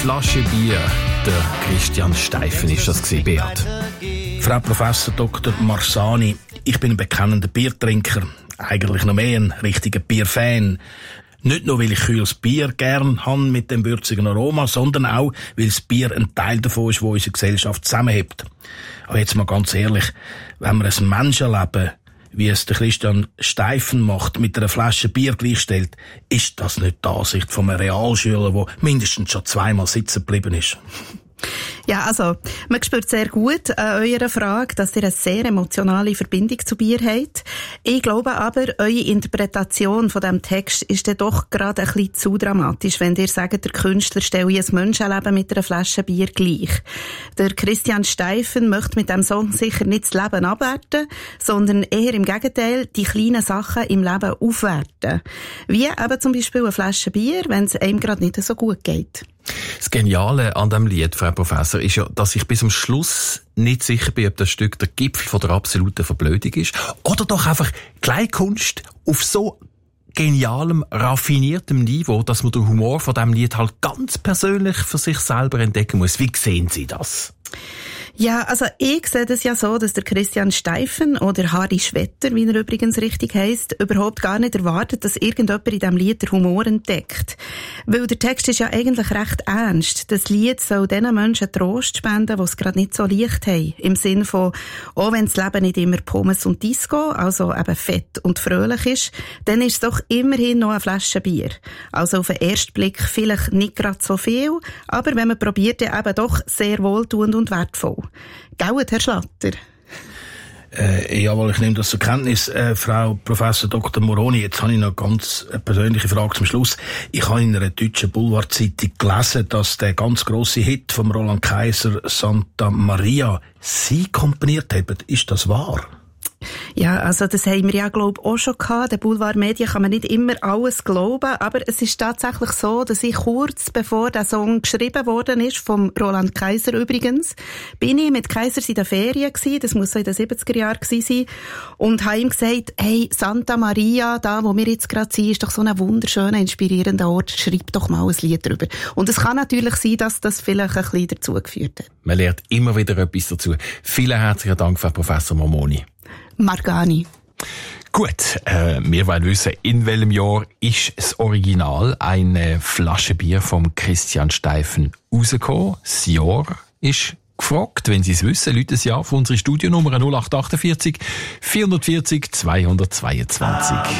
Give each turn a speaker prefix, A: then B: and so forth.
A: Flasche Bier, der Christian Steifen ist das gewesen, Beat.
B: Frau Professor Dr. Marsani, ich bin ein bekennender Biertrinker, eigentlich noch mehr ein richtiger Bierfan. Nicht nur, weil ich kühles Bier gern habe mit dem würzigen Aroma, sondern auch, weil das Bier ein Teil davon ist, wo unsere Gesellschaft zusammenhält. Aber jetzt mal ganz ehrlich, wenn man ein Menschenleben, wie es der Christian Steifen macht, mit einer Flasche Bier gleichstellt, ist das nicht die Ansicht von einem Realschüler, der mindestens schon zweimal sitzen geblieben ist.
C: Ja, also, man spürt sehr gut an eurer Frage, dass ihr eine sehr emotionale Verbindung zu Bier habt. Ich glaube aber, eure Interpretation von diesem Text ist dann doch gerade ein bisschen zu dramatisch, wenn ihr sagt, der Künstler stelle ein Menschenleben mit einer Flasche Bier gleich. Der Christian Steifen möchte mit diesem Song sicher nicht das Leben abwerten, sondern eher im Gegenteil die kleinen Sachen im Leben aufwerten. Wie eben zum Beispiel eine Flasche Bier, wenn es einem gerade nicht so gut geht.
A: Das Geniale an diesem Lied, Frau Professor, ist ja, dass ich bis zum Schluss nicht sicher bin, ob das Stück der Gipfel von der absoluten Verblödung ist oder doch einfach Kleinkunst auf so genialem, raffiniertem Niveau, dass man den Humor von diesem Lied halt ganz persönlich für sich selber entdecken muss. Wie sehen Sie das?
C: Ja, also ich sehe das ja so, dass der Christian Steifen oder Harry Schwetter, wie er übrigens richtig heisst, überhaupt gar nicht erwartet, dass irgendjemand in diesem Lied den Humor entdeckt. Weil der Text ist ja eigentlich recht ernst. Das Lied soll den Menschen Trost spenden, die es gerade nicht so leicht haben. Im Sinn von, auch wenn das Leben nicht immer Pommes und Disco, also eben fett und fröhlich ist, dann ist es doch immerhin noch eine Flasche Bier. Also auf den ersten Blick vielleicht nicht gerade so viel, aber wenn man probiert, dann eben doch sehr wohltuend und wertvoll. Gell, Herr Schlatter?
B: Jawohl, ich nehme das zur Kenntnis, Frau Professor Dr. Moroni. Jetzt habe ich noch eine ganz persönliche Frage zum Schluss. Ich habe in einer deutschen Boulevardzeitung gelesen, dass der ganz grosse Hit vom Roland Kaiser, Santa Maria, Sie komponiert haben. Ist das wahr?
C: Ja, also das haben wir ja, glaube ich, auch schon gehabt. Den Boulevardmedien kann man nicht immer alles glauben, aber es ist tatsächlich so, dass ich kurz bevor der Song geschrieben worden ist, vom Roland Kaiser übrigens, bin ich mit Kaisers in der Ferien gewesen, das muss so in den 70er Jahren gewesen sein, und habe ihm gesagt, hey, Santa Maria, da wo wir jetzt gerade sind, ist doch so ein wunderschöner, inspirierender Ort, schreib doch mal ein Lied drüber. Und es kann natürlich sein, dass das vielleicht ein bisschen dazu geführt hat.
A: Man lernt immer wieder etwas dazu. Vielen herzlichen Dank, Frau Professor Moroni.
C: Margani.
A: Gut, wir wollen wissen, in welchem Jahr ist das Original eine Flasche Bier vom Christian Steifen rausgekommen? Das Jahr ist gefragt. Wenn Sie es wissen, läuten Sie auf unsere Studionummer 0848 440 222.